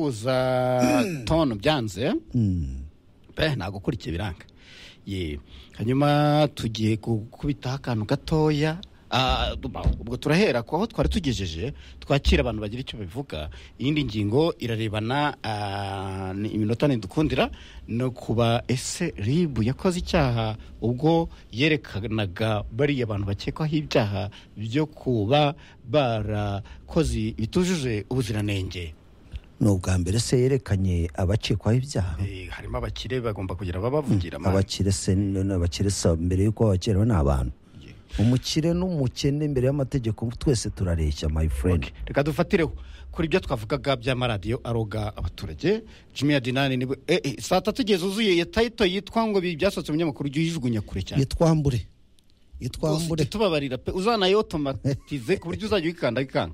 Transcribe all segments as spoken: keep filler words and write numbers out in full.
guhuza tono byanze pe ntago kurikiye biranga ye hanyuma tugiye gukubita akantu gatoya. Ah, ubwo turahera ko aho twari tugejeje twakira abantu bagira icyo bivuga. Iyindi ngingo irarebana uh, iminota ndukundira no kuba ese ribu yakoze icyaha ubwo yerekanaga bari abantu bakekwaho ibyaha byo kuba barakoze bitujuje ubuziranenge. No bwa mbere se yerekanye abakekwaho ibyaha eh harimo abakire bagomba kugira babavugira mm, abakire se n'abakire sa mbere yuko abakire n'abantu umukire n'umukene imbere y'amategeko twese turareshya my friend. Okay. Reka dufatireho kuri ibyo twavugaga by'amaradiyo aroga abaturage. Jimmy Adinani ni eh, eh, saa tatu tugeze uzuye ya title yitwa ngo byasotse mu nyamakuru yijugunya kure cyane yitwambure yitwambure tubabarira pe uzana yo automatize ku buryo uzajya wikanda ikanga.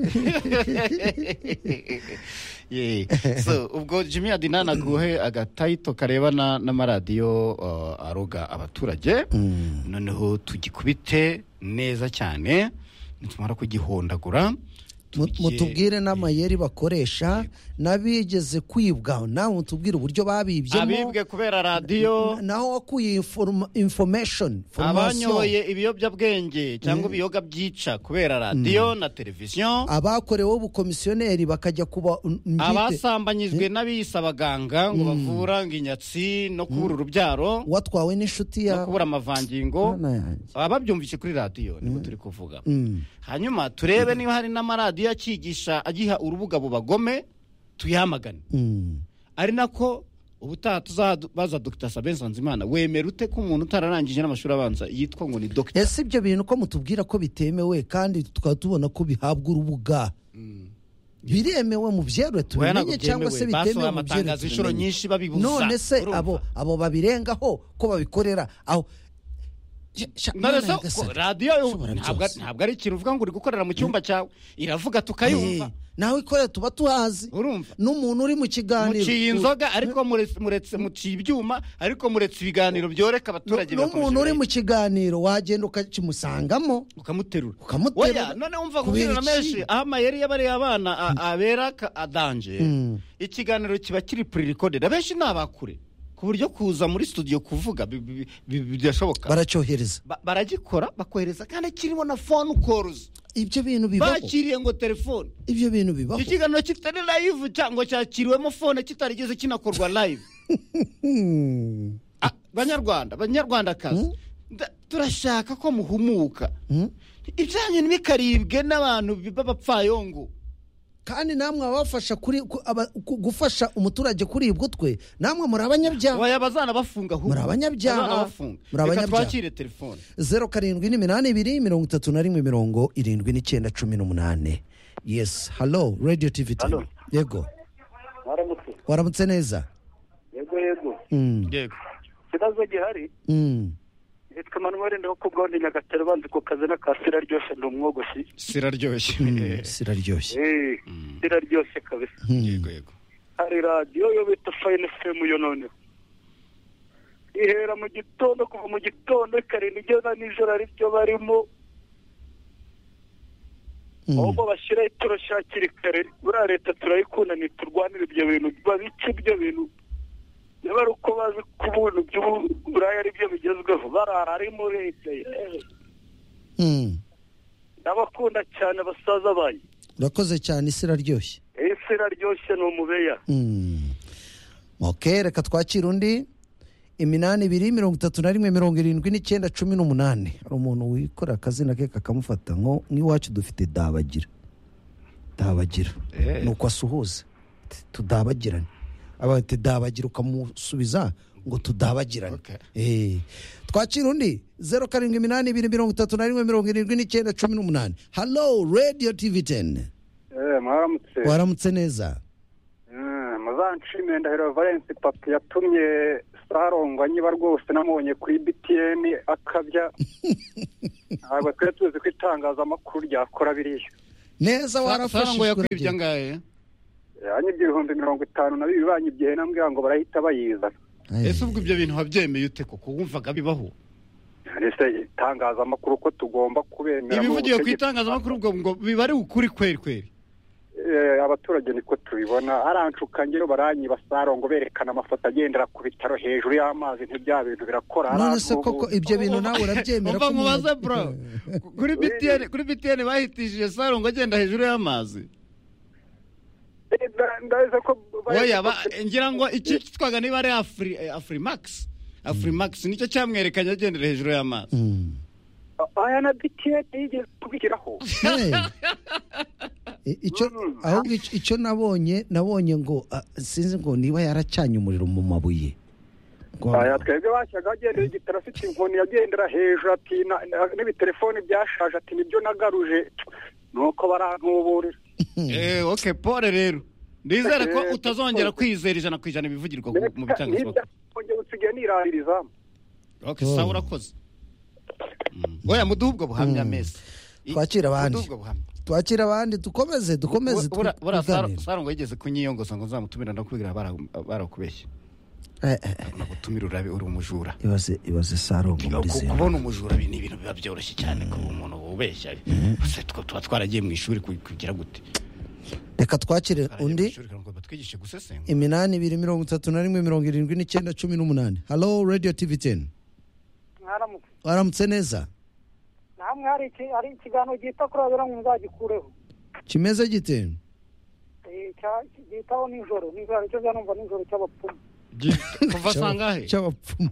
Yeah. So ubwo Jimmy Adinani aguhe agataito karebana n'amaradiyo uh, aroga abaturage mm. Noneho tugikubite neza cyane nitumara kugihondagura mutubwire n'amayeri bakoresha nabigeze kwibwa nawe mutubwire uburyo babibyemo abibwe kubera radio naho wakuye information abanyoye ibiyobyabwenge cyangwa ibiyoga byica kubera radio mm. na television abakorewe ubukomisiyoneri bakajya kuba abasambanyizwe n'abisa abaganga ngo mm. bavura nginyatsi no kubura urubyaro watwawe n'inshuti ya no kubura amavangingo ababyumvise kuri radio niko turi kuvuga mm. Hanyuma turebe niba hari n'amaradiyo akigisha agiha urubuga bubagome tuyamagane mm. Ari nako ubutaha tuzabaza Dr Sabin Sanzimana wemera ute ko umuntu utararangije n'amashuri abanza yitwa ngo ni doctor. Ese ibyo bintu ko mutubwira ko bitemewe kandi tukaba tubona ko bihabwa urubuga mm. Biremewe mu byerwe tumenye cyangwa se bitemewe mu byerwe inshuro nyinshi babibuza. None se abo abo babirengaho ko babikorera aho Narasa radio ntabwo ntabwo ari ikintu uvuga ngo uri gukorera mu cyumba cyawe iravuga tukayumva nawe ikorera tuba tuhazi n'umuntu uri mu kiganiro muciye inzoga ariko muretse muciye ibyuma ariko muretse ibiganiro byoreka abaturage bakomeje n'umuntu uri mu kiganiro wagenda ukakimusangamo ukamuterura ukamuterura none umva kubwira menshi aho amayeri y'abari abana abera adanje ikiganiro kiba kiri pre-recorded abenshi nabakure kuburyo kuza muri studio kuvuga bidashoboka baracyohereza baragikora bakohereza kandi kirimo na phone calls. Ibyo bintu bibaho bakiriye ngo telefone ibyo bintu bibaho ikiganiro kitari live cyangwa cyakiriwemo phone kitarigeze kinakorwa live. ah, banyarwanda banyarwanda kazi mm? turashaka ko muhumuka mm? Ibyanyu nibikaribwe n'abantu b'abapfayongo kandi namwe abafasha kuri gufasha umuturage kuri ibwo twe namwe muri abanyabyaha waya bazana bafunga hu muri abanyabyaha muri abanyabyaha twakire telefone zero karindwi n'umunani ibiri mirongo itatu na rimwe mirongo irindwi n'icyenda cumi n'umunane. Yes, hello Radio T V. Yego waramutse waramutse neza yego yego mm. Yego kibazo gihari mm. Nitwa Manuel ndo ko bwonde Nyagatare banze ko kaze na kasira ryoshe ndo umwogoshi sira ryoshe mm. sira ryoshe eh mm. Sira ryoshe kabisa mm. Yego yego hari radio yo bita Fine F M yo none ihera mu gitondo kuva mu gitondo kare nijyo na nijoro ari byo barimo Obo bashira iturashakira kare bura leta turayikunda ni turwanira ibyo bintu babice ibyo bintu Never uko bazi kubuntu by'uburaya ari byo bigezweho barara ari muri leta. Mm. Ndabakunda cyane basaza bayi. Urakoze cyane isira ryoshye. Isira ryoshye no mubeya. Mm. Okay, reka twakira undi iminani ibiri mirongo itatu na rimwe mirongo irindwi n'icyenda cumi n'umunane. Ari umuntu wikora akazina ke kakamufata nko n'iwacu dufite dabagira. Dabagira. Eh. Nuko asuhuza. Tudabagirane. Abate dabagira ukamusubiza ngo tudabagirane. Okay. Eh. Twakira undi zero karindwi iminani ibiri mirongo itatu na rimwe mirongo irindwi n'icyenda cumi n'umunane. Hello Radio T V ten. Eh, maramutse. Waramutse neza. Eh, mazanshime ndahera Valence Papa yatumye Sarongwa nyiba rwose namubonye kuri B T N akabya. Ntabwo twe tuzi kwitangaza amakuru ryakora biriya. Neza warafashije. Sarongwa yakwibye ngaye. Yanyibye ibihumbi mirongo itanu na bibiri banyibye nambwira ngo barahita bayiza. Ese ubwo ibyo bintu habyemeye ute koko wumvaga bibaho? Ese itangaza amakuru ko tugomba kubemera. Ibivugiye ku itangaza amakuru ubwo ngo bibari ukuri kweri kweri. Eh abaturage niko tubibona arancukanye yo baranyiba Sarongo berekana amafoto agendera ku bitaro hejuru y'amazi ntibya bintu birakora. None se koko ibyo bintu nawe urabyemera ko mubaza bro kuri B T N kuri B T N bahitishije Sarongo agenda hejuru y'amazi. Ndaza ko oya ngira ngo iki kitwaga niba ari Afri Afrimax Afrimax nicyo cyamwerekanye agendera hejuru y'amazi. aya na B T N yigeze kubigiraho. icyo ahubwo icyo nabonye nabonye ngo sinzi ngo niba yaracanye umuriro mu mabuye. aya twebwe bashyaga agendera igitara afite inkoni yagendera hejuru ati n'ibitelefoni byashaje ati nibyo nagaruje nuko barantuburira. eh okay pole rero ndizere ko utazongera kwizera ijana ku ijana ibivugirwa mu bitangazamakuru. Ongera usigaye niraririza. Okay sawa urakoze. Oya mudubwo buhamya mese. Twakira abandi. Twakira abandi dukomeze dukomeze. Bura Sarongo yigeze kunyiyongoza ngo nzamutumira ndakubwira barakubeshye. Eh eh nagutumira urabe uri umujura. Ibaze ibaze Sarongo muri ze. Kubona umujura ni ibintu biba byoroshye cyane ko umuntu ubeshya. Se twa twaragiye mu ishuri kugira gute. Reka twakire undi. Batwigishe gusesenga. Iminani ibiri mirongo itatu na rimwe mirongo irindwi n'icyenda cumi n'umunani. Hello Radio T V ten. Mwaramutse. Waramutse neza. Namwe hari iki hari ikigano gita kurabera ngo nzagikureho. Kimeze gite? Eh cya gitaho nijoro nijoro cyo zanumva nijoro cy'abapfumu. Kuva sangahe? Cy'abapfumu.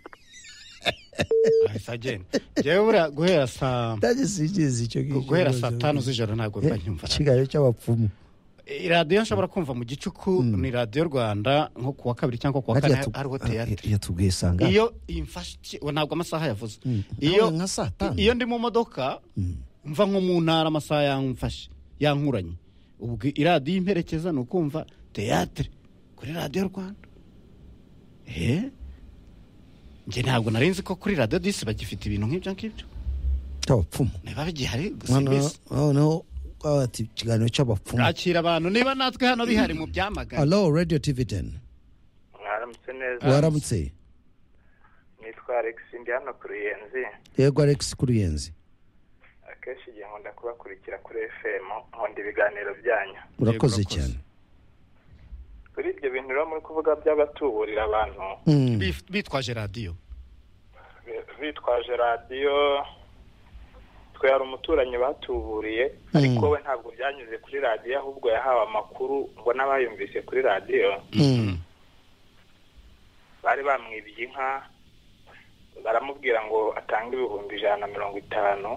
Ai sagene. Jewe bura guhera saa Ndagisigeze icyo gihe. Guhera saa tanu z'ijoro ntago banyumva. Kigayo cy'abapfumu. Radio nshobora kumva mu gicuku ni Radio Rwanda nko kuwa kabiri cyangwa kuwa kane hariho theatre. Yatubwiye sanga. Iyo imfashe ntabwo amasaha yavuze. Iyo nka saa tanu. Iyo ndi mu modoka mva nko mu ntara amasaha yamfashe yankuranye. Ubwo iradiyo imperekeza no kumva theatre kuri Radio Rwanda. Eh? Nje ntabwo narinzi ko kuri Radio disi bagifite ibintu nk'ibyo nk'ibyo. Cy'abapfumu. Niba bigihari gusimbise. Oh no. Ati kiganiro cy'abapfumu. Akira abantu niba natwe hano bihari mu byamagana. Hello Radio T V ten. Mwaramutse neza. Waramutse. Nitwa Alex ndi hano ku Ruyenzi. Yego Alex ku Ruyenzi. Akenshi igihe nkunda kubakurikira kuri F M nkunda ibiganiro byanyu. Urakoze cyane. Kuri ibyo bintu rero muri kuvuga by'abatuburira abantu. Bitwaje radio. Bitwaje radio. Twe hari umuturanyi batuburiye ariko we ntabwo byanyuze kuri radio ahubwo yahawe amakuru ngo n'abayumvise kuri radio. Bari bamwibye inka baramubwira ngo atanga ibihumbi ijana na mirongo itanu.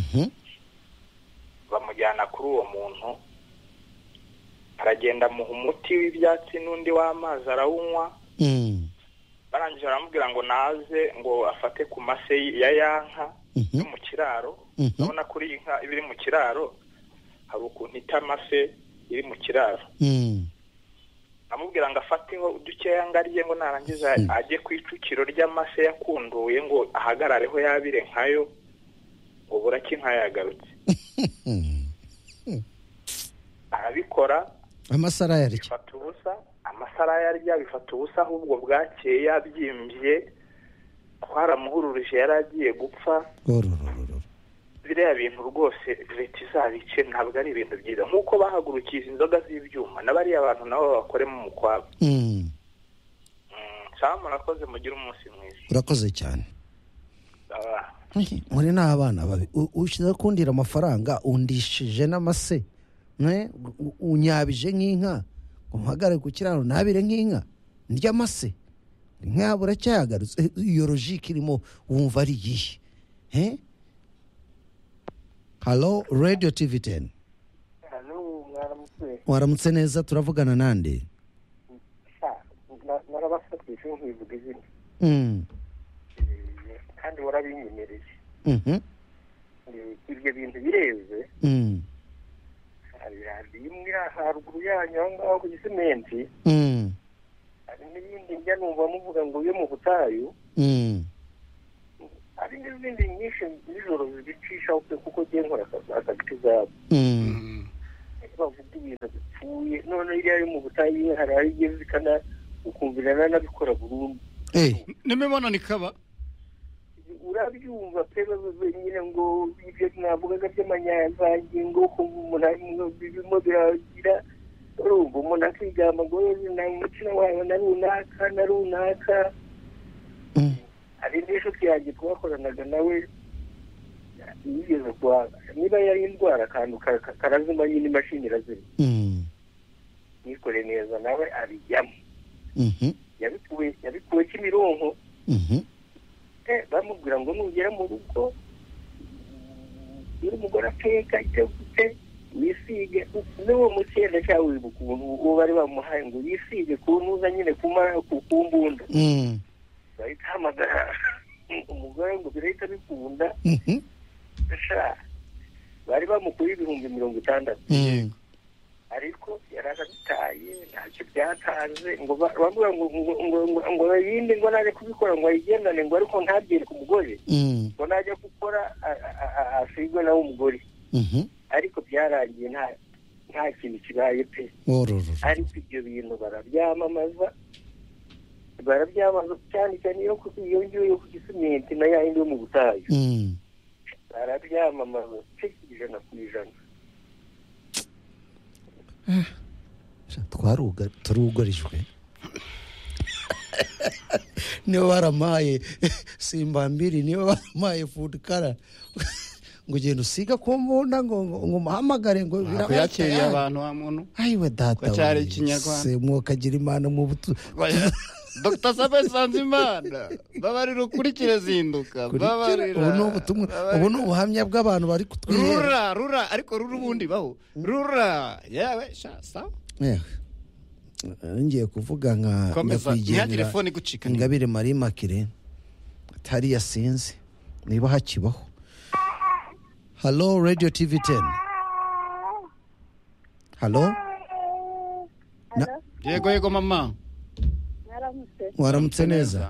Bamujyana kuri uwo muntu aragenda muha umuti w'ibyatsi n'undi w'amazi arawunywa. Barangije baramubwira ngo naze ngo afate ku mase ya yanka yo mu kiraro. Urabona kuri inka ibiri mu kiraro hari ukuntu itamase iri mu kiraro. Amubwira ngo afateho dukeya ngariye ngo narangiza ajye ku icukiro ry'amase yakunduye ngo ahagarareho yabire nkayo ngo buraki nka yagarutse. Arabikora amasara yarya bifata ubusa amasara yarya bifata ubusa ahubwo bwakeye yabyimbye twaramuhururije yaragiye gupfa. Biriya bintu rwose leta izabice ntabwo ari ibintu byiza nk'uko bahagurukiza inzoga z'ibyuma n'abariya abantu nabo bakoremo umukwabo. Sawa murakoze mugire umunsi mwiza. Urakoze cyane. Muri n'abana babi ushize kundira amafaranga undishije n'amase unyabije nk'inka umuhagare ku kiraro nabire nk'inka ndya amase inka buracyagarutse iyo logique irimo wumva ari yihe. Eh? Hello Radio T V ten. Hello mwaramutse. Waramutse neza turavugana nande? Narabafatije nk'ivuga izina. Mm. Kandi warabinyemereje. Mhm. Ibyo bintu bireze. Mm. Hari imwe haruguru yanyu aho ngaho ku gisementi. Mm. Hari n'ibindi njya numva muvuga ngo yo mu butayu. Mm. Hari n'izindi nyinshi nijoro zibicisha kuko ugiye nkora akazi zabo. Mm. Bavuga ibintu bipfuye none iriya yo mu butayu hari aho igeze zikana ukumvirana n'abikora burundu. Eh, nimibonano ikaba urabyumva pe nyine ngo ibyo navugaga by'amanyanzange ngo umuntu birimo biragira urumva umuntu akigamba ngo na umutima wawe na runaka na runaka hari n'inshuti yanjye twakoranaga nawe yigeze kwa niba yari indwara akantu karazima nyine imashini irazima nikore neza nawe abijyamo yabikuwe yabikuwe Kimironko eh bamubwira ngo nugera mu rugo uri umugore ateka itegute yisige n'uwo mukenda cyawe ukuntu uwo bari bamuhaye ngo yisige kunuza nyine kumara kukumbunda bahita hamagara umugore ngo birahita bikunda sha bari bamukuye ibihumbi mirongo itandatu ariko yarabitaye ntacyo byatanze ngo bavuga ngo ngo ngo yindi ngo naje kubikora ngo ayigendane ngo ariko ntabyere ku mugore ngo najya gukora asigwe nawe umugore ariko byarangiye nta nta kintu kibaye pe ariko ibyo bintu barabyamamaza barabyamaza cyane cyane iyo ku iyo ngiyo ku gisimenti na yindi yo mu butayu barabyamamaza ijana ku ijana twaruga turugarijwe niyo baramaye simba mbiri niyo baramaye food kara ngo genda usiga ko mbona ngo ngo muhamagare ngo birakeye abantu wa muntu ayiwe data cyari ikinyarwanda se mwokagira imana mu butu Doctor Sabe Sanzimana babarira ukurikire zinduka babarira ubu no butumwa ubu no buhamya bw'abantu bari kutwihera rura rura ariko rura ubundi baho rura yewe shasa eh ngiye kuvuga nka nka telefone gucika Ingabire Marie Makire atari yasinze niba hakibaho. Hello Radio T V ten. Hello yego yego mama waramutse neza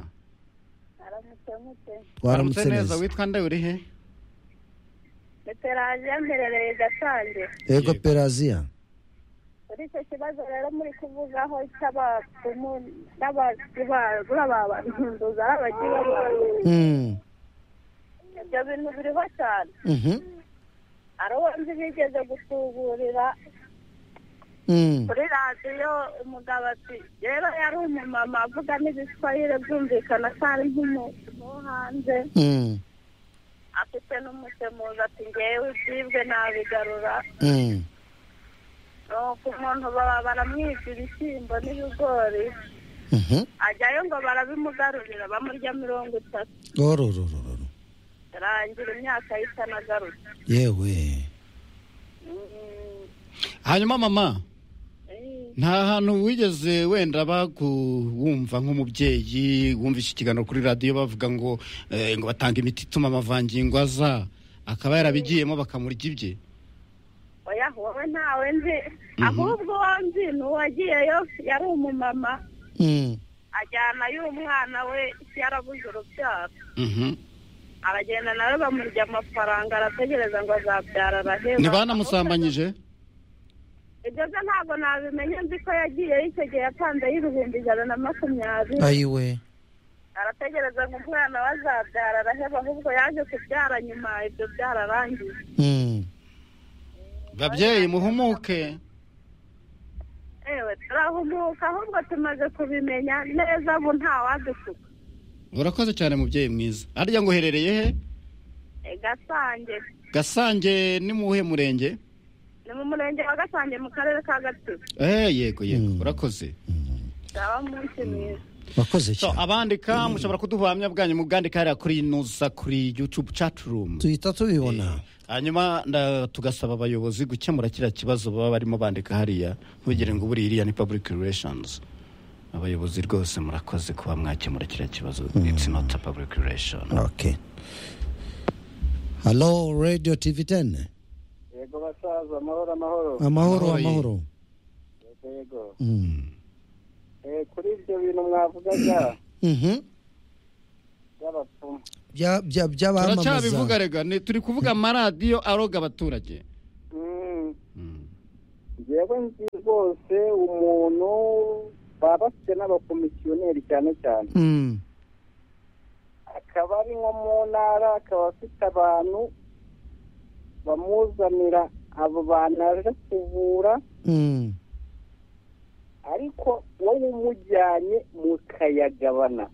waramutse neza witwa nde uri he? Perazia mperereye Gasange. Yego Perazia. Uri cyo kibazo rero muri kuvugaho cy'abapfumu n'abaziba baba ntunduza abagiye Mm. Ibyo bintu biriho cyane. Mhm. Aronzi bigeze gutuburira Mm. kuri radiyo umugabo ati rero yari umumama avuga n'ibiswahili byumvikana cyane nk'umuntu wo hanze Mm. afite n'umusemuzi ati ngewe ibyibwe nabigarura nuko umuntu baba baramwica ibishyimbo n'ibigori ajyayo ngo barabimugarurira bamurya mirongo itatu ororororo rangira imyaka y'itanagarutse yewe. Hanyuma mama nta hantu wigeze wenda bakuwumva nk'umubyeyi wumvishe ikiganiro kuri radiyo bavuga ngo ngo batanga imiti ituma amavangingo aza akaba yarabigiyemo bakamurya ibye? oya wowe ntawe nzi ahubwo wanzi n'uwagiyeyo yari umumama ajyana y'umwana we yarabuze urubyaro aragenda nawe bamurya amafaranga arategereza ngo azabyara araheba. Ntibanamusambanyije? Ibyo byo ntabwo nabimenye nzi ko yagiye icyo gihe yatanze y'ibihumbi ijana na makumyabiri. Ayiwe. Arategereza ngo umwana we azabyara araheba ahubwo yaje kubyara nyuma ibyo byararangiye. Babyeyi muhumuke. Ewe turahumuka ahubwo tumaze kubimenya neza ubu ntawadusuka. Urakoze cyane mubyeyi mwiza. Harya ngo uherereye he? Gasange. Gasange ni muhe murenge? Ni mu murenge wa Gasange mu karere ka Gatsibo. Eh yego yego urakoze. Daba munsi mwiza. Bakoze cyane. So abandika mushobora kuduhamya bwanyu mugandika hariya kuri Nusa kuri YouTube chat room. Tuhita tubibona. Hanyuma tugasaba abayobozi gukemura kira kibazo baba barimo bandika hariya ntugire ngo buri iriya ni public relations. Abayobozi rwose murakoze kuba mwakemura kira kibazo. It's not a public relation. Okay. Hello Radio T V ten. Yego basaza amahoro amahoro. Amahoro amahoro. Yego. Mm. Eh kuri ibyo bintu mwavugaga. Mhm. Y'abapfumu. Bya bya byabamamaza. Turacyabivuga rega ni turi kuvuga amaradiyo aroga abaturage. Mm. Yewe nzi rwose umuntu baba bafite n'abakomisiyoneri cyane cyane. Mm. Akaba ari nko mu ntara akaba afite abantu bamuzanira abo bantu aje kuvura ariko wowe umujyanye mukayagabana.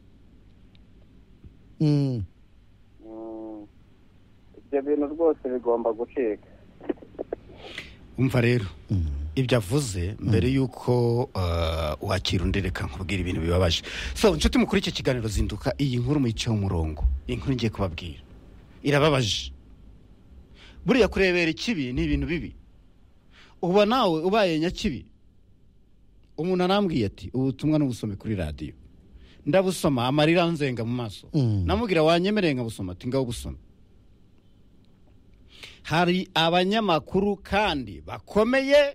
Mm. Mm. Ibyo bintu rwose bigomba gucika. umva rero ibyo avuze mbere y'uko uh, wakira undi reka nkubwira ibintu bibabaje. So inshuti mukuru iki kiganiro zinduka, iyi nkuru muyiceho umurongo, iyi nkuru ngiye kubabwira irababaje. Buriya kurebera ikibi ni ibintu bibi. Uba nawe ubaye nyakibi, umuntu arambwiye ati ubutumwa n'ubusome kuri radio, ndabusoma amarira nzenga mu maso. Mm. Namubwira wanyemereye nkabusoma ati ngaho busoma. Hari abanyamakuru kandi bakomeye,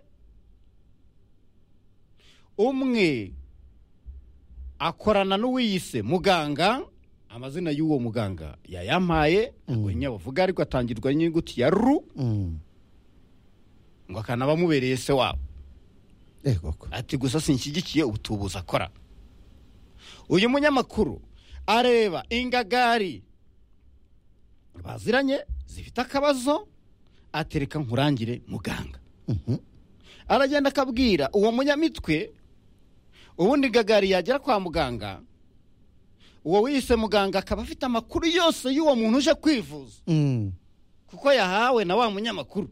umwe akorana n'uwiyise muganga, amazina y'uwo muganga yayampaye ngo nyabavuga ariko atangirwa n'inyuguti ya ru, Mm. ngo akana bamubereye se wabo. Eh koko. Ati gusa sinshyigikiye ubutubuza akora. Uyu munyamakuru areba ingagari baziranye zifite akabazo, atereka nkurangire muganga. Mhm. Aragenda akabwira uwo munyamitwe, ubundi ingagari yagera kwa muganga, uwo wise muganga akaba afite amakuru yose y'uwo muntu uje kwivuza. Mm. Kuko yahawe na wa munyamakuru.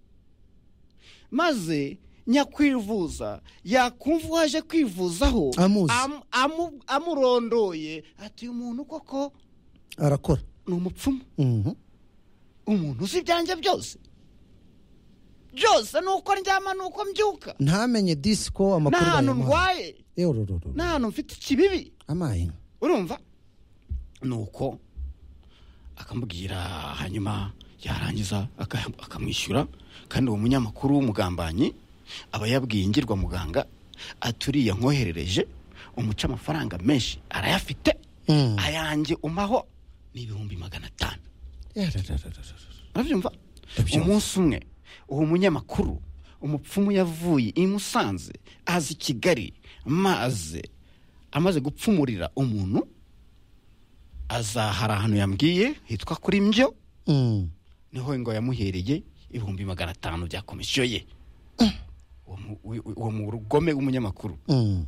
Maze nyakwivuza yakumva waje kwivuzaho Amuzi. am, amu, amurondoye ati umuntu koko Arakora. ni umupfumu. Mhm. Umuntu uzi ibyanjye byose byose nuko ndyama nuko mbyuka, Ntamenye disco amakuru n'ahantu bayamuha. ndwaye, Yorororo. n'ahantu mfite ikibibi. Amaye. Urumva? Nuko akamubwira, hanyuma yarangiza aka- akamwishyura. Kandi uwo munyamakuru w'umugambanyi aba yabwiye ngirwa muganga aturiye nkoherereje umuca amafaranga menshi arayafite. Mm. Ayanjye umaho ni ibihumbi magana atanu. Yararararara. Urabyumva? Ndabyumva. Umunsi umwe uwo munyamakuru umupfumu yavuye i Musanze azi Kigali, maze amaze gupfumurira umuntu azahara ahantu yambwiye hitwa kuri Mbyo. Mm. Niho ngo yamuhereye ibihumbi magana atanu bya komisiyo ye. Uwo mu- wi- wi- uwo mu rugome w'umunyamakuru. Mm.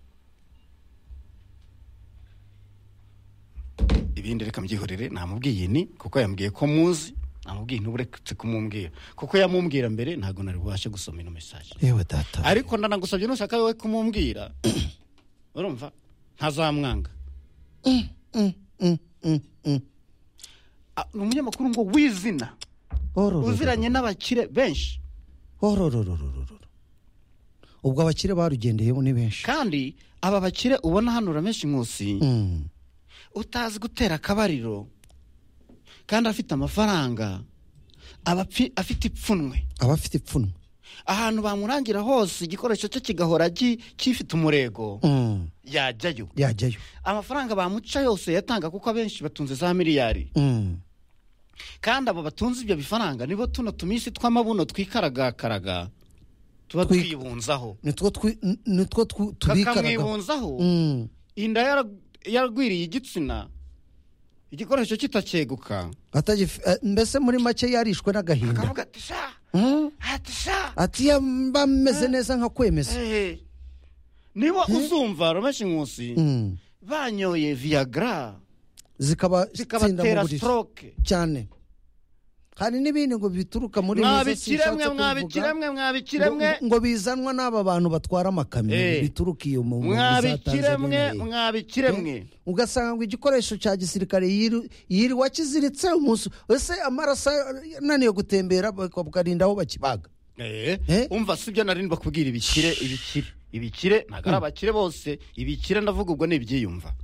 Ibindi reka mbyihorere, namubwiye ni kuko yambwiye ko muzi, namubwiye ntuburetse kumumbwira kuko yamumbwira mbere ntago nari bubashe gusoma ino message. Yewe data. Ariko ndanagusabye nushaka wowe kumumbwira, urumva ntazamwanga. Mm. Mm. Mm. Mm. Ah, ni umunyamakuru ngo wizina, Orororo. uziranye n'abakire benshi, Ororororororo. Ubwo abakire barugendeyemo ni benshi. kandi aba bakire ubona hano uramenshi Nkusi, Mm. utazi gutera akabariro kandi afite amafaranga, aba apfi- afite ipfunwe. Abafite ipfunwe. Ahantu bamurangira hose igikoresho cye kigahora gi- kifite umurego, Mm. yajyayo. Yajyayo. Amafaranga bamuca yose yatanga kuko abenshi batunze za miliyari. Mm. Kandi abo batunze ibyo bifaranga nibo tuno tumisi tw'amabuno twikaragakaraga tuba Twi- twibunzaho. Nitwo twi nitwo twu- tubikaraga. Kakamwibunzaho, Mm. inda yara- yaragwiriye igitsina, igikoresho kitakyeguka. Atagif eh, mbese muri make yarishwe n'agahinda. Akavuga ati sha, Mm. ati sha. Ati yamba meze neza nka kwemeza. Eh, niba uzumva Romeshi Nkusi Mm. banyoye Viagra Zikaba tsinda zikabatera mu buriri. stroke. Cyane. Hari n'ibindi ngo bituruka muri Mwabikiremwe, mwabikiremwe, mwabikiremwe, ngo, ngo bizanwa n'aba bantu batwara amakamyo Eh. bituruka iyo mu mu za mwabikiremwe, Tanzania. mwabikiremwe. Ugasanga ngo igikoresho cya gisirikare yiri yiri wakiziritse umunsi ese amaraso naniye gutembera bakarinda aho bakibaga. Eh, Eh? umva sibyo narindi bakubwira ibikire, ibikire, ibikire ntago ari abakire bose, ibikire ndavuga ubwo ni ibyiyumva.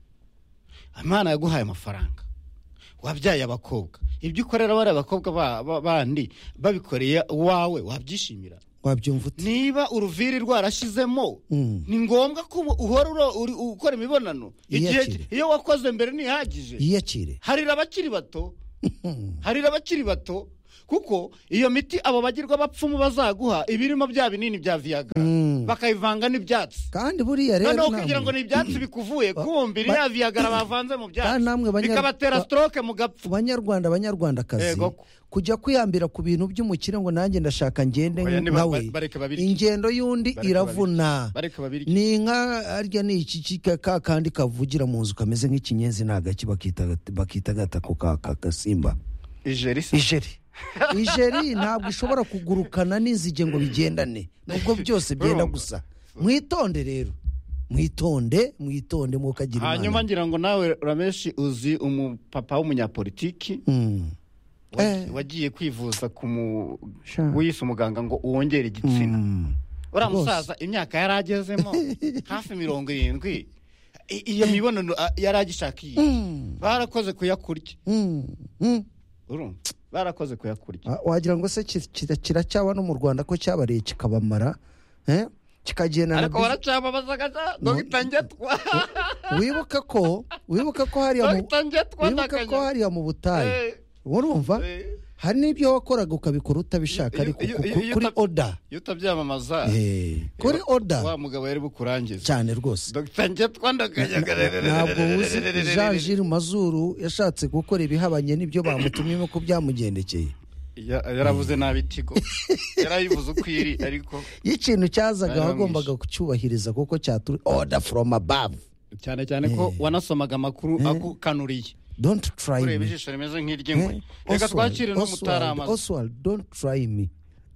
Imana yaguhaye amafaranga, wabyaye abakobwa, ibyo ukorera bari abakobwa ba- ba- bandi babikoreye wawe wabyishimira. Wabyumva ute? Niba uruviri rwarashizemo, Mm. ni ngombwa ko ubu uhora uro- uri- ukora imibonano igihe Iyakire. iyo wakoze mbere ntihagije. Yiyakire. Harira abakiri bato, harira abakiri bato, kuko iyo miti abo bagirwa bapfumu bazaguha ibirimo bya binini bya Viagra. Mm. bakayivanga n'ibyatsi kandi buriya rero noneho kugira ngo ni ibyatsi bikuvuye kumbi iriya viyagara bavanze mu byatsi bikabatera stroke mu gapfu. Banyarwanda Banyarwandakazi kujya kwiyambira ku bintu by'umukire ngo nanjye ndashaka ngende nkawe ingendo y'undi iravuna. Ni inka arya ni iki ka kandi kavugira mu nzu kameze nk'ikinyenzi nagaki bakita bakita gatako ka kasimba ijeri ijeri ijeri ntabwo ishobora kugurukana n'inzige ngo bigendane nubwo byose byenda gusa. Mwitonde rero mwitonde mwitonde mukagira imana. Hanyuma ngira ngo nawe Rameshi uzi umupapa w'umunyapolitiki wagiye kwivuza ku wise umuganga ngo uwongere igitsina. Uriya musaza imyaka yari agezemo hafi mirongo irindwi iyo mibonano yari agishakiye barakoze kuyakurya. Barakoze kuyakurya. Wagira ngo se kiracyaba no mu Rwanda ko cyabareye kikabamara kikagenda ariko baracababazaga Dr Ngetwa. Wibuka ko wibuka ko hari mu wibuka ko hari mu butayi urumva hari n'ibyo wakoraga ukabikora utabishaka ariko kuri order yutabyamamaza kuri order wa mugabo yari bukurangiza cyane rwose. Dr Ngetwa ndagayagarere ntabwo uzi Jean Gilles Mazuru yashatse gukora ibihabanye n'ibyo bamutumye ko byamugendekeye. Yaravuze nabi Tigo yarayivuze ukwiri ariko ikintu cyazaga wagombaga kucyubahiriza kuko cyaturi order from above cyane cyane ko wanasomaga amakuru akukanuriye. Don't try me. Ijisho rimeze nk'iry'ingwe. Reka twakire no mutarama. Oswald, don't try me.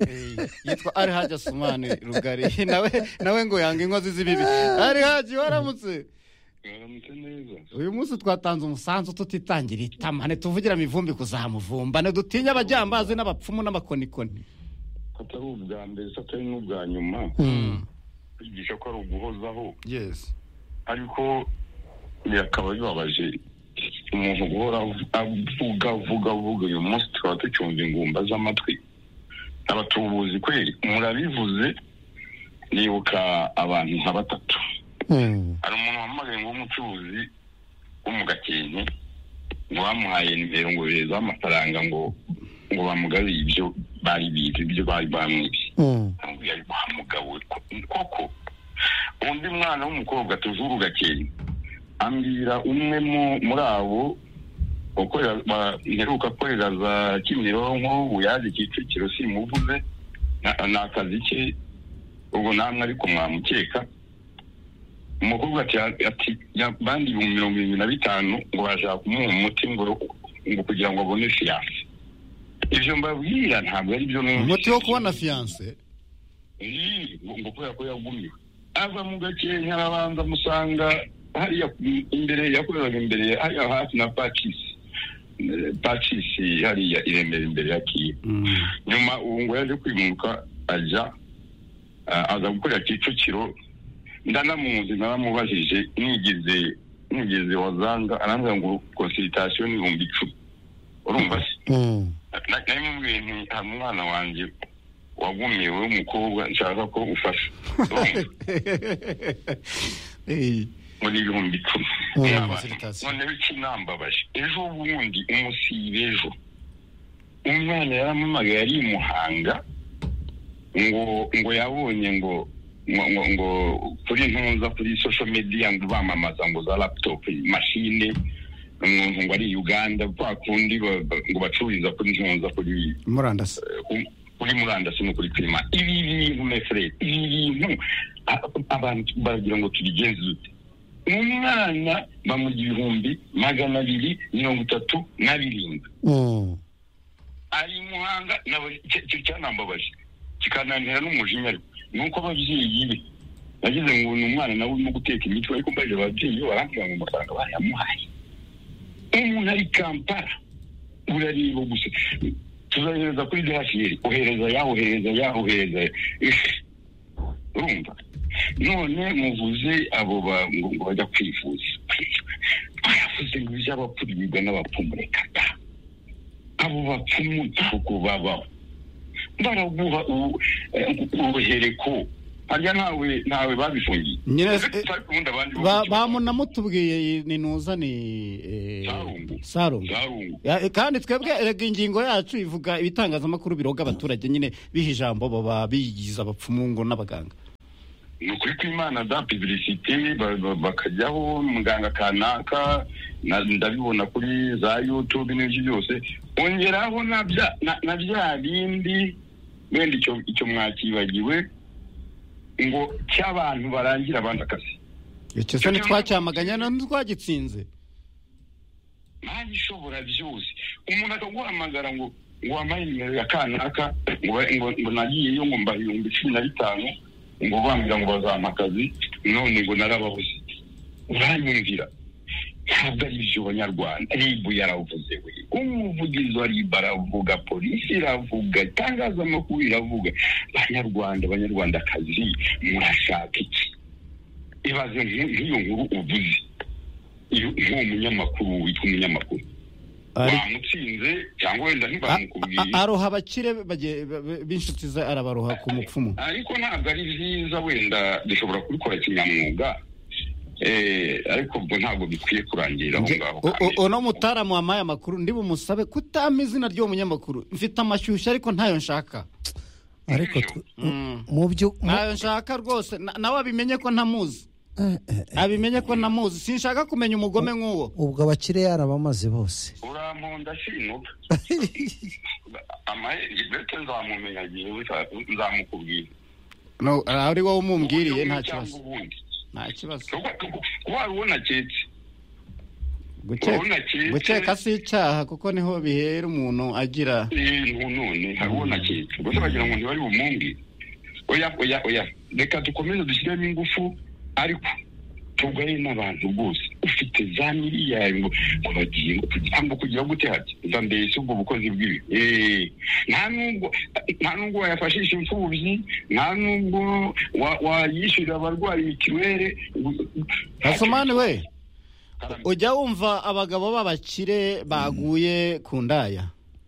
Yitwa Ari Haji Asumani Rugari. Nawe nawe ngo yanga inkozi z'ibibi. Ari Haji waramutse. Waramutse neza. Uyu munsi twatanze umusanzu tutitangira itamane tuvugira mivumbi kuzamuvumba ne dutinya abajyambazi n'abapfumu n'amakonikoni. Atari ubwa mbere satari n'ubwa nyuma. Bigisha ko ari uguhozaho. Yes. Ariko yakaba bibabaje umuntu guhora avuga avuga avuga uyu munsi tukaba tucyumva ingumba z'amatwi. Abatubuzi kweri murabivuze nibuka abantu nka batatu. Hari umuntu wamagaye ngo umucuruzi wo mu Gakenke ngo bamuhaye nimero ngo beza amafaranga ngo ngo bamugabiye ibyo bari bize ibyo bari bamwibye. Ngo yari bamugawe koko undi mwana w'umukobwa tujuru Gakenke ambira umwe muri abo ukorera baheruka korera za Kimironko uyaje Kicukiro simuvuze n'akazi ke ubwo namwe ariko mwamukeka. Umukobwa ati ati bandi mu mirongo irindwi na bitanu ngo bashaka kumuha umuti ngo ngo kugira ngo abone fiance. Ivyo mbabwira ntabwo ari byo umuti wo kubona fiance. Ngo kubera ko yagumiwe ava mu Gakenke arabanza musanga hariya imbere yakoreraga imbere hariya hafi na Pacis Pacis hariya iremera imbere ya Kiye. Nyuma ubu ngo yaje kwimuka ajya aza gukorera Kicukiro ndanamuzi naramubajije nigize nigize wazanga arambwira ngo consultation ni ibihumbi icumi. Urumva se namubwiye nti hari umwana wanjye wagumiwe w'umukobwa nshaka ko ufasha muri ibihumbi icumi. None biki nambabaje ejo bundi umusibe ejo umwana yaramamaga yari Muhanga ngo ngo yabonye ngo ngo ngo kuri ntunza kuri social media ngo bamamaza ngo za laptop machine umuntu ngo ari Uganda kwa kundi ngo bacururiza kuri ntunza kuri murandasi kuri murandasi no kuri klima. Ibi bintu mefre ibi bintu abantu bagira ngo tubigenze dute. Umwana bamugira ibihumbi magana abiri mirongo itatu na birindwi ari Muhanga nawe cyo cyanambabaje kikananira n'umujinya nuko ababyeyi be yagize ngo ni umwana nawe urimo guteka imitwe ariko mbaje ababyeyi barambwira ngo amafaranga bayamuhaye. Umuntu ari Kampala urareba gusa tuzahereza kuri D H L ohereza yahohereza yahohereza urumva. None muvuze abo ngo bajya kwivuza baravuze ngo iby'abapfurirwa n'abapfumu reka da abo bapfumu ntabwo babaho baraguha ubuhereko harya ntawe ntawe babifungiye bamunamutubwiye ni nuza ni Sarungu kandi twebwe erega ingingo yacu ivuga ibitangazamakuru biroga abaturage nyine biha ijambo baba bigize abapfumu ngo n'abaganga. ni ukuri kw'Imana da publicité bakajyaho muganga kanaka ndabibona kuri za YouTube n'ibyo byose ongeraho na bya na bya bindi wenda icyo icyo mwakibagiwe ngo cy'abantu barangira abandi akazi icyo se ntitwacyamaganya none twagitsinze nta gishobora byose umuntu akaguhamagara ngo ngo wamaye nimero ya kanaka ngo ngo nagiyeyo ngo mbaye ibihumbi cumi na bitanu ngo bambwira ngo bazampa akazi none ngo narababuze uranyumvira ntabwo ari byo Banyarwanda ribu yaravuze we umuvugizi wa ribu aravuga polisi iravuga itangazamakuru iravuga Banyarwanda Banyarwanda akazi murashaka iki ibaze nk'iyo nkuru uvuze iyo umunyamakuru witwa umunyamakuru bamutsinze cyangwa wenda ntibamukubwiye aroha abakire b'inshuti ze arabaroha ku mupfumu ariko ntabwo ari byiza wenda dushobora kubikora kinyamwuga eh ariko ubwo ntabwo bikwiye kurangira aho ngaho ono mutaramu wamaye amakuru ndi bumusabe kutama izina ry'uwo munyamakuru mfite amashyushya ariko ntayo nshaka ariko mu byo ntayo nshaka rwose nawe abimenye ko ntamuzi abimenye ko namuzi sinshaka kumenya umugome nk'uwo ubwo abakire yarabamaze bose uramponda shinuka amaye ibete nzamumenya gihe nzamukubwira no ari wowe umumbwiriye nta kibazo nta kibazo kuba ubona cyetse gukeka si icyaha kuko niho bihera umuntu agira none habona cyetse gusa bagira ngo ntibari bumumbwire oya oya oya reka dukomeze dushyiremo ingufu ariko tugaye n'abantu rwose ufite za miliyari ngo bagiye ngo kugira gute hati ndambese ubwo bukozi bw'ibi eh nta nubwo nta nubwo wayafashisha imfubyi nta nubwo wayishyurira abarwayi mitiwere Asomani we ujya wumva abagabo b'abakire baguye ku ndaya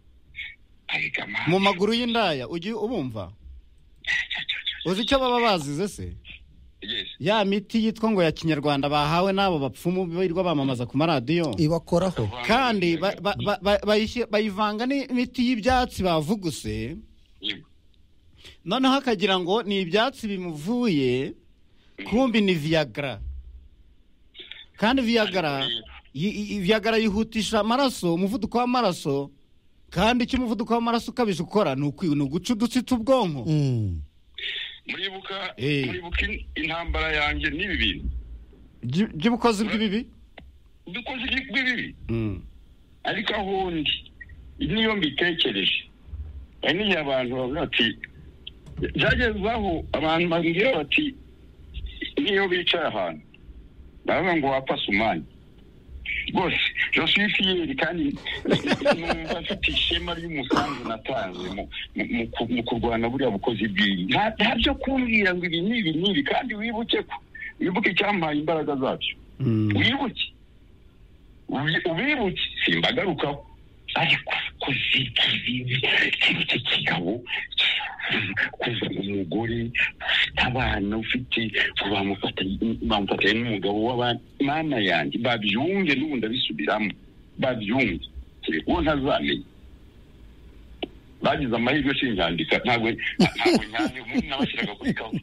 mu maguru y'indaya ujye ubumva uzi icyo baba bazize se ya miti yitwa ngo ya kinyarwanda bahawe nabo bapfumu birirwa bamamaza ku maradiyo ibakoraho kandi bayivanga n'imiti y'ibyatsi bavuguse noneho akagira ngo ni ibyatsi bimuvuye kumbi ni Viagra kandi Viagra Viagra yihutisha amaraso umuvuduko w'amaraso kandi icyo umuvuduko w'amaraso ukabije ukora ni uguca udutsi tw'ubwonko muribuka muribuka intambara yanjye n'ibi bintu by'ubukozi bw'ibibi ubukozi bw'ibibi ariko aho ndi niyo mbitekereje hari n'igihe abantu bavuga ati byageze aho abantu bambwira bati niyo bicaye ahantu baravuga ngo wapasa umwanya rwose je suis fier kandi numva mfite ishema ry'umusanzu natanze mu kurwana buriya bukozi bw'iyi nta byo kumbwira ngo ibi n'ibi n'ibi kandi wibuke ko wibuke icyampaye imbaraga zabyo wibuke ubibuke simbagarukaho ariko kuzikibibi kibuke kigabo kuva umugore ufite abana ufite bamufatanye n'umugabo w'abana mana yanjye babyunge n'ubundi abisubiramo babyunge uwo ntazamenye bagize amahirwe sinyandika ntabwo ntabwo nyandika umuntu nabashyiraga kuri kawa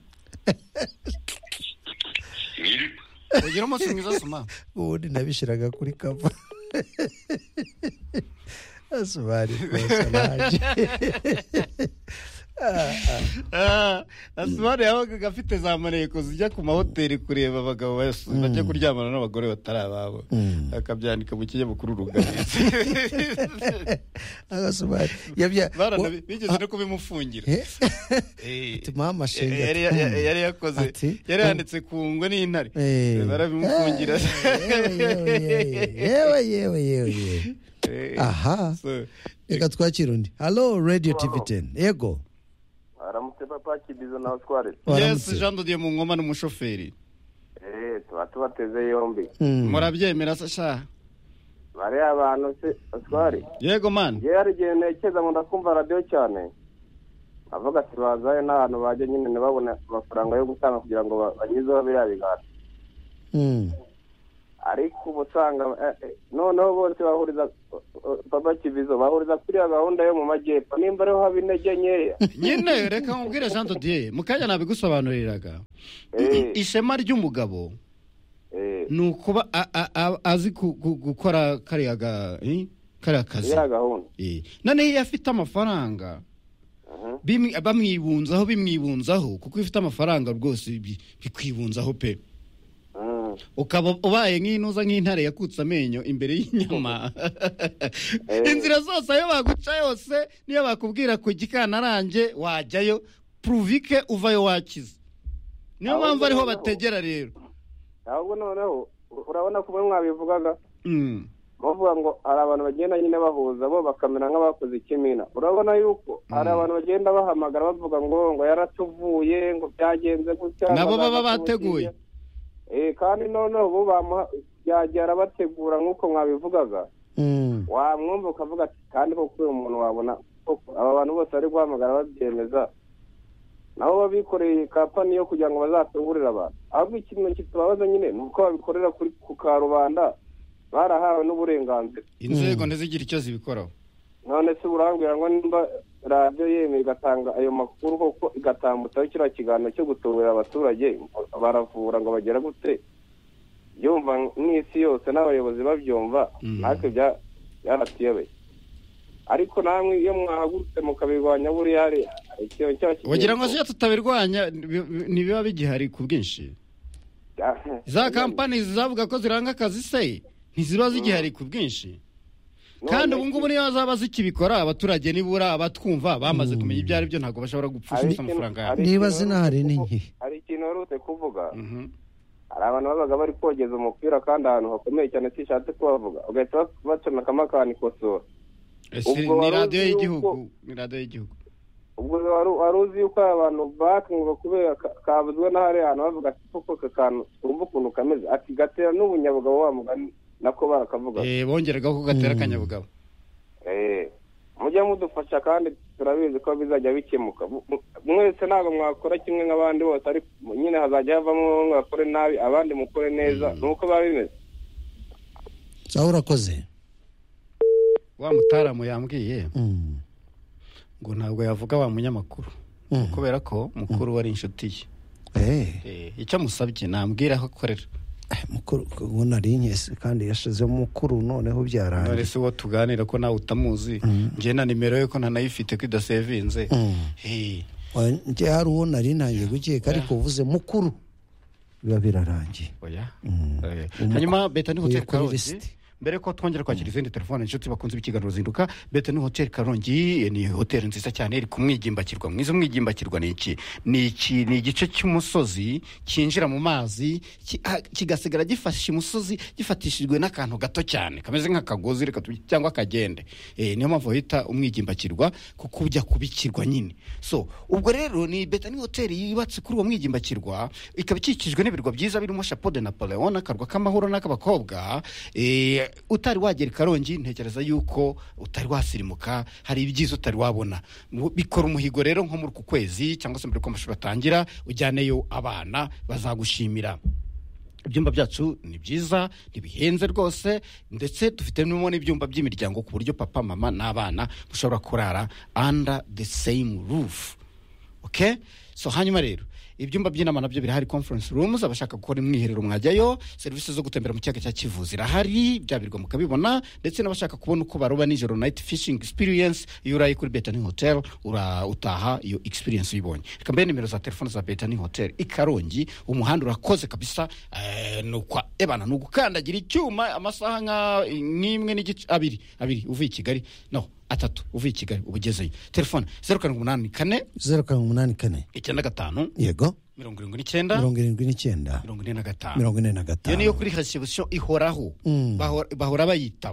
ugira umunsi mwiza Soma ubundi nabishyiraga kuri kawa Asubari personage Asubari yabaga gafite za maneko zijya ku mahoteli kureba abagabo bajya kuryamana n'abagore batari ababo akabyandika mu kinyamakuru ruganizi Asubari yabya bigeze no kubimufungira mama shenge yari yakoze yari yanditse ku ngwe n'intare barabimufungira yewe yewe yewe aha reka twakira undi hello radio T V ten yego aramutse papa kibizo na Oswald yes Jean Dodier mu ngoma n'umushoferi eh tuba tubateze yombi murabyemera sasha bari abantu se Oswald yego man yari gihe nekeza ngo ndakumva radio cyane avuga ati bazaye n'abantu baje nyine babona amafaranga yo gutanga kugira ngo banyizeho biriya bigata mm ariko uba usanga noneho bose bahuriza papa Kibizo bahuriza kuri ya gahunda yo mu majyepfo nimba ariho haba intege nkeya nyine reka nkubwire Jean de Dieu mukanya nabigusobanuriraga ishema ry'umugabo ni ukuba azi gukora kariya kariya kazi noneho iyo afite amafaranga bamwibunzaho bimwibunzaho kuko ifite amafaranga rwose bikwibunzaho pe ukaba ubaye nk'inuza nk'intare yakutse amenyo imbere y'inyama inzira zose ayo baguca yose niyo bakubwira ku Gikanarange wajyayo pruvike uvayo wakize niyo mpamvu ariho bategera rero ahubwo noneho urabona ko mwabivugaga bavuga ngo hari abantu bagenda nyine bahuza bo bakamera nk'abakoze ikimina urabona yuko hari abantu bagenda bahamagara bavuga ngo ngo yaratuvuye ngo byagenze gutya nabo baba bateguye eh kandi noneho bo byagera bategura nk'uko mwabivugaga wamwumva ukavuga ati kandi koko uyu muntu wabona aba bantu bose bari guhamagara babyemeza nabo babikoreye kampani yo kugira ngo bazatungurire abantu ahubwo ikintu kitubabaza nyine ni uko babikorera kuri ku karubanda barahawe n'uburenganzira inzego ntizigira icyo zibikoraho none se urambwira ngo nimba radiyo yemeye igatanga ayo makuru koko igatambutsaho kiriya kiganiro cyo gutubura abaturage baravura ngo bagera gute yumva n'isi yose n'abayobozi babyumva natwe byaratuyobeye ariko namwe iyo mwahagurutse mukabirwanya buriya hari ikintu cyose wagira ngo iyo tutabirwanya ntibiba bigihari ku bwinshi za kampani zizavuga ko ziranga akazi se ntiziba zigihari ku bwinshi kandi ubu ngubu niyo zaba zikibikora abaturage nibura abatwumva bamaze kumenya ibyo ari byo ntabwo bashobora gupfusha amafaranga yabo niba zinahari ni nke hari ikintu warutse kuvuga hari abantu babaga bari kogeza umupira kandi ahantu hakomeye cyane sishatse kubavuga ugahita bacomekamo akanikosora ni radiyo y'igihugu ni radiyo y'igihugu ubwo wari uzi yuko abantu bakumva kubera kavuzwe n'ahari ahantu bavuga ati koko aka kantu twumva ukuntu kameze ati gatera n'ubunyabugabo wa mugani nako barakavuga eh bongeragaho ko gatera akanyabugabo eh mujya mudufasha kandi turabizi ko bizajya bikemuka mwese ntabwo mwakora kimwe nk'abandi bose ariko nyine hazajya havamo mwakore nabi abandi mukore neza nuko babimeze sawa urakoze wa mutaramu yambwiye ngo ntabwo yavuga wa munyamakuru kubera ko mukuru wari inshuti ye eh icyo musabye nambwira aho akorera mukuru ubona ari inkese kandi yashize mukuru noneho byarangiye none se wo tuganira ko nawe utamuzi nje na nimero ye ko ntanayifite ko idasevinze eh nje hari uwo nari nangiye gukeka ariko uvuze mukuru biba birarangiye oya hanyuma beta ni hotel Karongi mbere ko twongera kwakira izindi telefone inshuti bakunze ikiganiro zinduka beta ni hotel Karongi ni hotel nziza cyane iri kumwigimbakirwa mwizo mwigimbakirwa ni iki ni iki ni igice cy'umusozi kinjira mu mazi kigasigara gifashe umusozi gifatishijwe n'akantu gato cyane kameze nk'akagozi reka cyangwa kagende eh niyo mpamvu hita umwigimbakirwa kuko ujya kubikirwa nyine so ubwo rero ni beta ni hotel yubatse kuri uwo mwigimbakirwa ikaba ikikijwe n'ibirwa byiza birimo Chapeau de Napoleon akarwa k'amahoro n'akabakobwa eh utari wagera Karongi ntekereza yuko utari wasirimuka hari ibyiza utari wabona bikora umuhigo rero nko muri ku kwezi cyangwa se mbere ko amashuri atangira ujyaneyo abana bazagushimira ibyumba byacu ni byiza ntibihenze rwose ndetse dufite n'ibyumba by'imiryango ku buryo papa mama n'abana mushobora kurara under the same roof okay so hanyuma rero ibyumba by'inama nabyo birahari conference rooms abashaka gukora imwiherero mwajyayo services zo gutembera mu kiyaga cya Kivu zirahari byabirwa mukabibona ndetse n'abashaka kubona uko baroba nijoro night fishing experience yuraye kuri Betani Hotel ura utaha iyo experience uyibonye reka mbe nimero za telefone za Betani Hotel ikarongi umuhanda urakoze kabisa eh, nukwa ebana nugukandagira icyuma amasaha nka n'imwe n'igice abiri abiri uvuye i Kigali no atatu uvuye i Kigali ubugezeyo telefone zero karindwi umunani kane zero karindwi umunani kane icyenda gatanu yego mirongo irindwi n'icyenda mirongo irindwi n'icyenda mirongo ine na gatanu mirongo ine na gatanu iyo niyo kuri reception ihoraho bahora bayitaba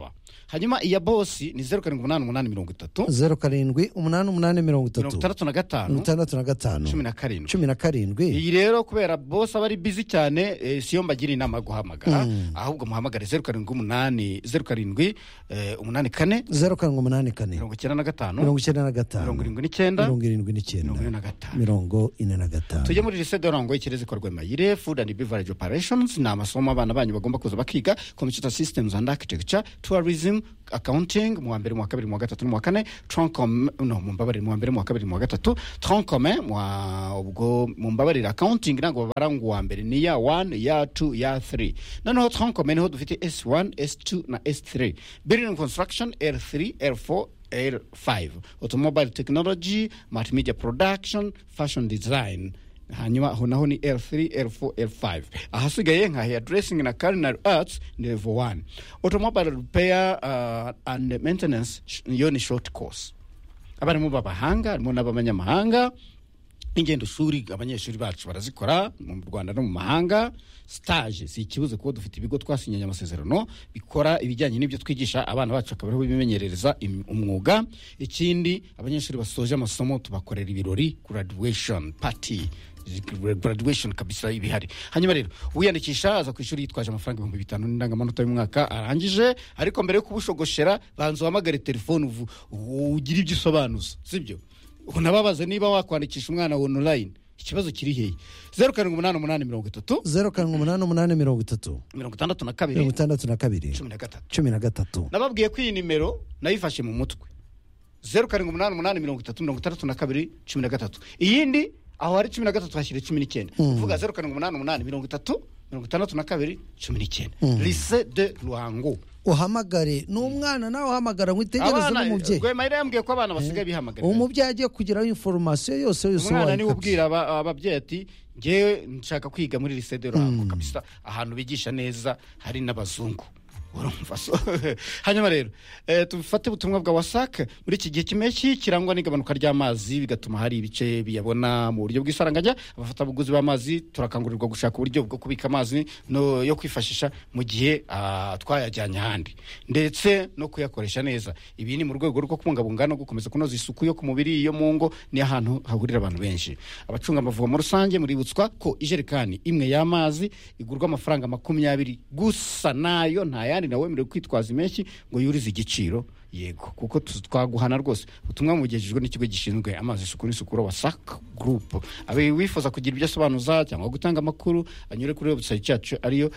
hanyuma iya bosi ni zeru karindwi umunani umunani mirongo itatu zeru karindwi umunani umunani mirongo itatu mirongo itandatu na gatanu mirongo itandatu na gatanu cumi na karindwi cumi na karindwi iyi rero kubera bosi aba ari bizi cyane eh, siyo mbagira inama yo guhamagara Mm. ahubwo muhamagare zeru karindwi umunani zeru karindwi eh, umunani kane zeru karindwi umunani kane mirongo icyenda na gatanu mirongo icyenda na gatanu mirongo irindwi n'icyenda mirongo irindwi n'icyenda mirongo ine na gatanu mirongo ine na gatanu tujye muri lycée de Rango ikirezi korwa Mayire food and beverage operations ni amasomo abana banyu bagomba kuza bakiga computer systems and architecture tourism accounting mu wa mbere mu wa kabiri mu wa gatatu mu wa kane tronc commun no mu mbabarire mu wa mbere mu wa kabiri mu wa gatatu tronc commun mu wa- ubwo mu mbabarire accounting ntabwo babaranga uwa mbere ni ya one ya two ya three noneho tronc commun niho dufite S one S two na S three building and construction L three L four L five automobile technology multimedia production fashion design hanyuma aho naho ni L three L four L five ahasigaye nka hair dressing na culinary arts ni level one automobile repair uh, and maintenance sh- yo ni short course abarimu b'abahanga harimo n'abanyamahanga ingendo shuri abanyeshuri bacu barazikora mu Rwanda no mu mahanga stage si ikibuze kuko dufite ibigo twasinyanye amasezerano bikora ibijyanye n'ibyo twigisha abana bacu akabariho bimenyerereza im- umwuga ikindi abanyeshuri basoje amasomo tubakorera ibirori graduation party graduation kabisa ibihari hanyuma rero wiyandikisha aza ku ishuri yitwaje amafaranga ibihumbi bitanu n'indangamanota y'umwaka arangije ariko mbere yo kubushogoshera banza uhamagare telefone uvu- ugira ibyo usobanuza sibyo unababaze niba wakwandikisha umwana online ikibazo kiri hehe zeru karindwi umunani umunani mirongo itatu zeru karindwi umunani umunani mirongo itatu mirongo itandatu na mirongo kabiri itandatu na kabiri cumi na gatatu cumi na gatatu nababwiye ko iyi nimero nayifashe mu mutwe zeru karindwi umunani umunani mirongo itatu mirongo itandatu na kabiri cumi na gatatu iyindi aho hari cumi na gatatu hashyira cumi n'icyenda uvuga zeru karindwi umunani umunani mirongo itatu mirongo itandatu na kabiri cumi n'icyenda lycée de Ruhango uhamagare n'umwana nawe uhamagara ngo itegereze n'umubyeyi Rwemayire yambwiye ko abana basigaye bihamagara umubyeyi agiye kugeraho inforomasiyo yose yose umwana niwe wayikabye. ubwira aba- ababyeyi ati ngewe nshaka kwiga muri lycée de Ruhango kabisa ahantu bigisha neza hari n'abazungu urumva so hanyuma rero eh, tufate ubutumwa bwa wasake muri iki gihe cy'impeshyi kirangwa n'igabanuka ry'amazi bigatuma hari ibice biyabona mu buryo bw'isaranganya abafatabuguzi b'amazi turakangurirwa gushaka uburyo bwo kubika amazi no yo kwifashisha mu gihe ah, twayajyanye ahandi ndetse no kuyakoresha neza ibi ni mu rwego rwo kubungabunga no gukomeza kunoza isuku yo ku mubiri yo mu ngo ni ahantu hahurira abantu benshi abacunga amavomo rusange muributswa ko ijerekani imwe y'amazi igurwa amafaranga makumyabiri gusa nayo nta yandi nawe wemerewe kwitwaza impeshyi ngo yurize igiciro yego kuko tu- twaguhana rwose ubutumwa mugejejwe n'ikigo gishinzwe amazi isuku n'isukura wasak group abe wifuza kugira ibyo asobanuza cyangwa gutanga amakuru anyure kuri website yacu ariyo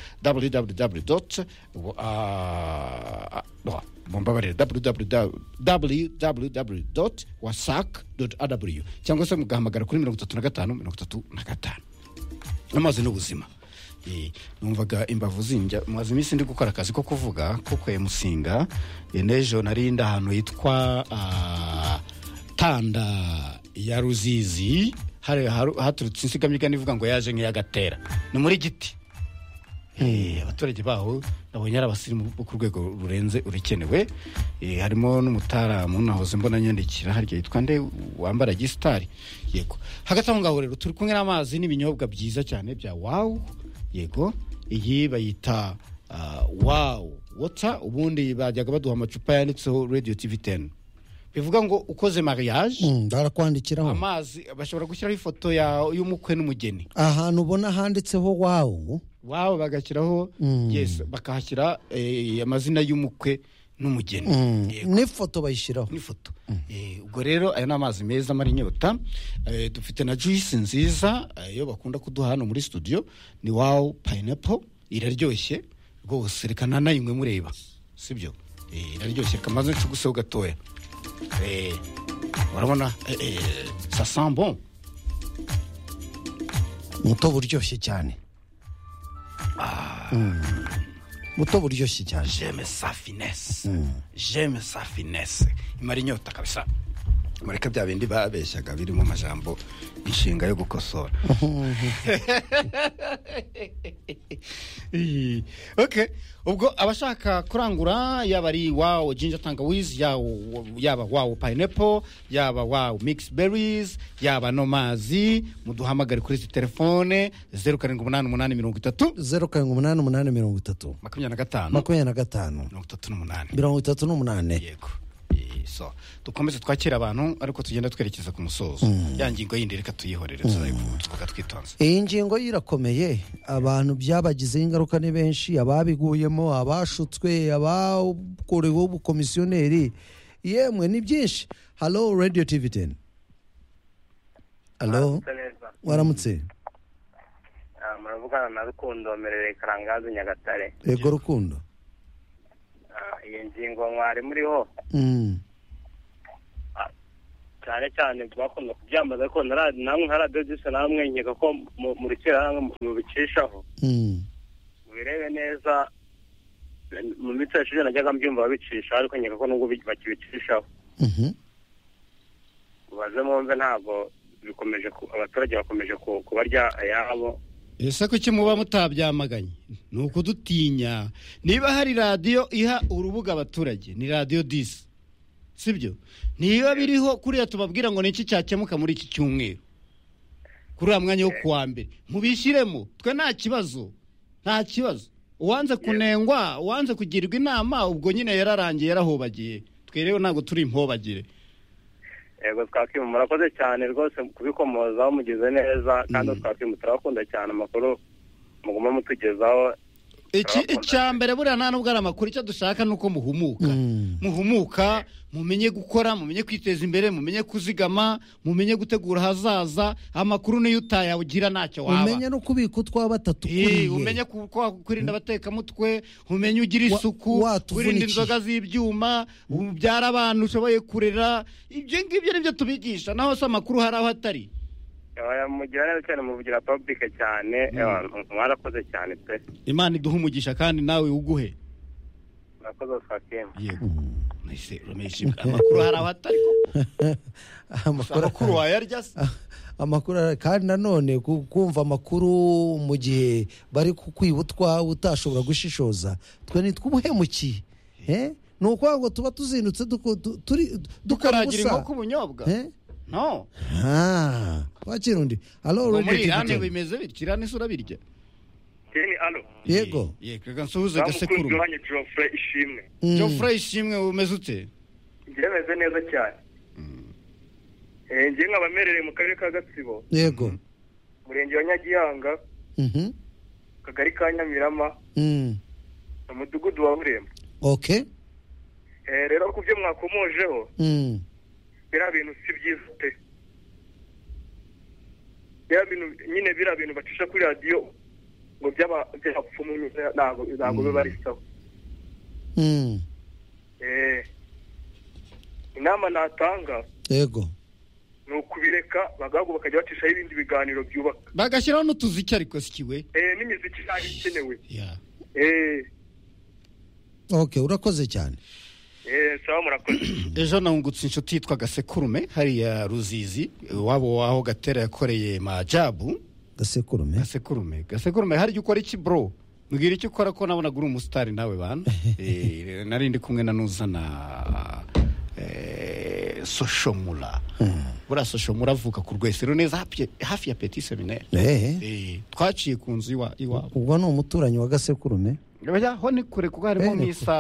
www mumbabarire www wasak aw cyangwa se mugahamagara kuri mirongo itatu na gatanu mirongo itatu na gatanu amazi n'ubuzima Eh, numvaga imbavu zinjya maze iminsi ndi gukora akazi ko kuvuga ko kwemusinga eh, n'ejo narinda ahantu hitwa ah, tanda ya ruzizi hari haru- haturutse insigamigani ivuga ngo yaje nk'iyagatera ni muri giti Eh, abaturage baho nabonye ari abasirimu bo ku rwego rurenze urekenewe Eh, harimo n'umutaramu nahoze mbona nyandikira harya yitwa nde wambara gisitari yego hagati aho ngaho rero turi kumwe n'amazi n'ibinyobwa byiza cyane bya wawu yego iyi bayita uh, wow water ubundi bajyaga baduha amacupa yanditseho radio tv ten bivuga ngo ukoze mariage Mm, barakwandikiraho amazi bashobora gushyiraho ifoto ya y'umukwe n'umugeni ahantu ubona handitseho wawu wabo bagashyiraho Mm. yes bakahashyira eh, amazina y'umukwe n'umugeni Mm, Yego. n'ifoto bayishyiraho n'ifoto Eh, ubwo rero aya ni amazi meza amara inyota Eh, dufite na juice nziza eh, iyo bakunda kuduha hano muri studio ni wow pineapple iraryoshye rwose reka nanayinywe mureba sibyo Eh, iraryoshye reka maze ncuguseho gatoya Eh, urabona eh, eh, ça sent bon umutobe uryoshye cyane Mm. umutobe uryoshye cyane j'aime sa finesse j'aime sa finesse imara inyota kabisa mureka bya bindi babeshyaga birimo amajambo inshinga yo gukosora. Okay, ubwo abashaka kurangura yaba ari wow ginger tangawizi, yaba wow pineapple, yaba wow mixed berries, yaba no mazi, muduhamagare kuri telefone zero karindwi umunani umunani mirongo itatu zero karindwi umunani umunani mirongo itatu makumyabiri na gatanu makumyabiri na gatanu mirongo itatu n'umunani mirongo itatu n'umunani. Yego. So dukomeze twakira abantu ariko tugenda twerekeza ku musozo. Mm. Ya ngingo yindi reka tuyihorere tuzayivuga twitonze. Iyi ngingo yirakomeye, abantu byabagizeho ingaruka ni benshi, ababiguyemo, abashutswe, abakoreweho ubukomisiyoneri, yemwe ni byinshi. Hello Radio T V ten. Hello. Waramutse. Ah, muravugana na Rukundo merere Karangazi Nyagatare. Yego Rukundo. Ah, iyi ngingo mwari muriho. Mm. cyane cyane bakunda kubyambaza ko namwe nka radio disa namwe nkeka ko muri kera mu bicishaho birebe neza mu mitsi yashije najyaga mbyumva babicisha ariko nkeka ko nubwo bakibicishaho baze mumve ntabwo bikomeje abaturage bakomeje kubarya ayabo. Ese ko kimuba mutabyamaganye ni ukudutinya. Niba hari radio iha urubuga abaturage ni radio disa, sibyo? Niba biriho kuriya tubabwira ngo niki cyakemuka muri iki cyumweru kuri amwanya wo kuwa mbere mubishiremo, twe nta kibazo nta kibazo. Uwanze kunengwa, uwanze kugirwa inama, ubwo nyine yararangiye yarahobagiye. Twe rero ntago turi impobagire. Yego twakimu murakoze cyane rwose kubikomozaho mugize neza kandi twakimu turakunda cyane amakuru muguma mutugezaho. Iki icyambere buriya nta nubwo ari amakuru, icyo dushaka nuko muhumuka. Muhumuka, mumenye gukora, mumenye kwiteza imbere, mumenye kuzigama, mumenye gutegura hazaza. Amakuru niyo utayagira ntacyo waba. Umenye no kubika utwa batatu kuriye. Eh, umenye kurinda bateka mutwe, umenye ugira isuku, wirinda inzoga z'ibyuma, ubyara abantu ushoboye kurera. Ibyo ngibyo nibyo tubigisha. Naho se amakuru hari aho atari. Aya mugira neza cyane muvugira public cyane, mwarakoze cyane pe. Imana iduha umugisha kandi nawe uguhe. Murakoze Fakim. Yego. Nise rumeshi amakuru hari aho atari ko. Amakuru wayarya se. Amakuru kandi nanone kumva amakuru mu gihe bari kukwibutwa utashobora gushishoza, twe nitwubuhemuki. Eh? Nuko ngo tuba tuzindutse turi dukaragira inkoko ubunyobwa. Eh? No. Ah, wachirundi. Hello Radio T V. Muri ane bimeze bitira nisura birya. Keni allo. Yego. Yego gansuhuze gasekuru. Bamukuzanye Geoffrey Ishimwe. Geoffrey Ishimwe umeze ute? Ndemeze neza cyane. Eh ngiye nkabamerere mu karere ka Gatsibo. Yego. Murenge wa Nyagihanga. Mhm. Kagari ka Nyamirama. Mhm. Umudugudu wa Burema. Okay. Eh rero kuvyo mwakomojeho. Mhm. Bira bintu si byiza pe. Bira bintu nyine bira bintu bacisha kuri radio ngo byaba byapfumu ntago ntago biba ari sawa. Mhm. Eh inama natanga. Yego. No kubireka bagago bakajya bacisha ibindi biganiro byubaka. Bagashyiraho n'utuziki ariko sikiwe. Eh n'imiziki cyane ikenewe. Yeah. Eh. Okay, urakoze cyane. Eh sawa murakoze. Ejo nangutse inshuti yitwa Gasekurume hari ya Ruzizi, wabo waho Gatera yakoreye majabu. Gasekurume. Gasekurume. Gasekurume hari ukora iki bro? Mbwira icyo ukora ko nabona guri umustar nawe bana. Eh nari ndi kumwe na Nuzana eh Soshomura. Bura Soshomura avuka ku rwesero neza hafi hafi ya Petit Seminaire. Eh. Eh twaciye ku nzu iwa iwa. Ubwo no umuturanyi wa Gasekurume. Oya ho ni kure kuko harimo mwisa